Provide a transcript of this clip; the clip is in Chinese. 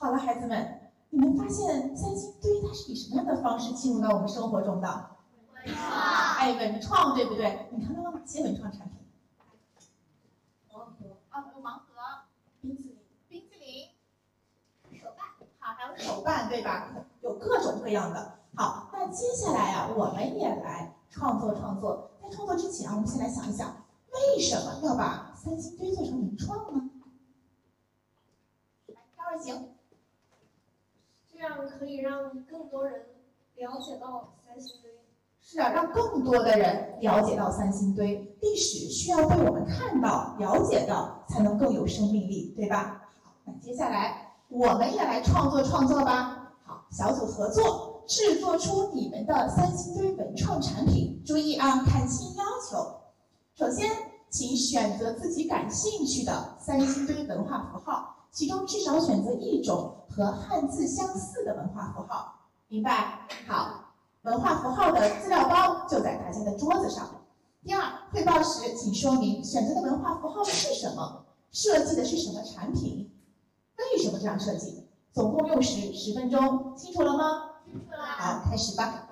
好了，孩子们，你们发现三星堆它是以什么样的方式进入到我们生活中的？ 文创。 哎，文创，对不对？你看到了哪些文创产品？ 盲盒啊，有盲盒， 冰淇淋， 冰淇淋，手办，好，还有手办，对吧？有各种各样的。好，那接下来啊，我们也来创作。在创作之前啊，我们先来想一想，为什么要把三星堆做成文创呢？来，挑着行。 这样可以让更多人了解到三星堆。 是啊，让更多的人了解到三星堆。历史需要被我们看到、了解到，才能更有生命力，对吧？好，那接下来我们也来创作吧。好，小组合作，制作出你们的三星堆文创产品。注意啊，看清要求。首先，请选择自己感兴趣的三星堆文化符号，其中至少选择一种和汉字相似的文化符号，明白？好。文化符号的资料包就在大家的桌子上。第二，汇报时请说明选择的文化符号是什么，设计的是什么产品，为什么这样设计，总共用时10分钟，清楚了吗？ 清楚了。 好，开始吧。